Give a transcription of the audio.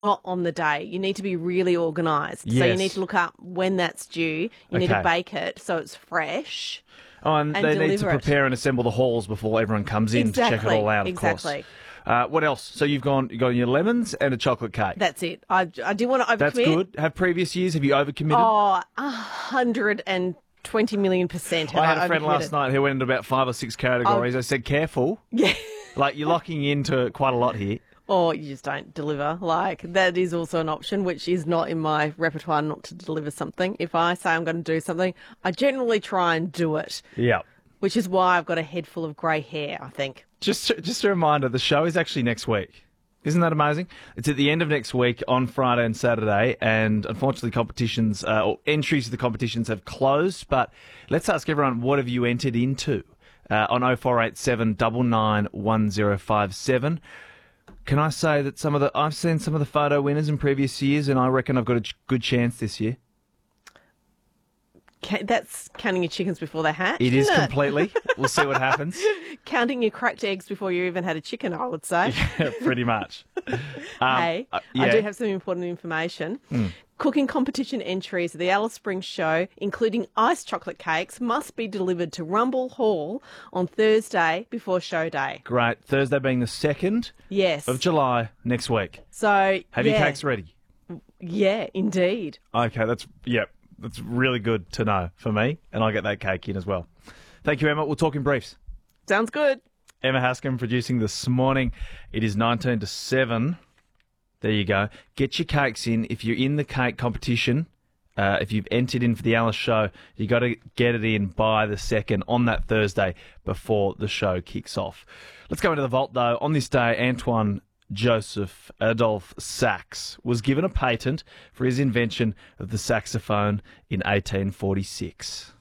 not on the day. You need to be really organised. So you Yes. need to look up when that's due. You need to Okay. bake it so it's fresh. Oh, and And they need to deliver it. prepare and assemble the halls before everyone comes in to check it all out, of Exactly. course. What else? So you got your lemons and a chocolate cake. That's it. I didn't want to overcommit. That's good. Have previous years, have you overcommitted? Oh, 120 million%. I had a friend last night who went into about 5 or 6 categories. I said, careful. Yeah. Like, you're locking into quite a lot here. Or you just don't deliver. Like, that is also an option, which is not in my repertoire not to deliver something. If I say I'm going to do something, I generally try and do it, Yeah. which is why I've got a head full of grey hair, I think. Just a reminder, the show is actually next week. Isn't that amazing? It's at the end of next week on Friday and Saturday, and unfortunately competitions or entries to the competitions have closed, but let's ask everyone, what have you entered into on 0487 991057? Can I say that I've seen some of the photo winners in previous years, and I reckon I've got a good chance this year. That's counting your chickens before they hatch. It is isn't completely. We'll see what happens. Counting your cracked eggs before you even had a chicken, I would say. Pretty much. Hey, yeah. I do have some important information. Cooking competition entries at the Alice Springs show, including iced chocolate cakes, must be delivered to Rumble Hall on Thursday before show day. Great. Thursday being the 2nd Yes. of July next week. So, Have your cakes ready? Yeah, indeed. Okay, that's really good to know for me, and I'll get that cake in as well. Thank you, Emma. We'll talk in briefs. Sounds good. Emma Haskin producing this morning. It is 19 to 7. There you go. Get your cakes in. If you're in the cake competition, if you've entered in for the Alice show, you got to get it in by the 2nd on that Thursday before the show kicks off. Let's go into the vault, though. On this day, Antoine Joseph Adolphe Sax was given a patent for his invention of the saxophone in 1846.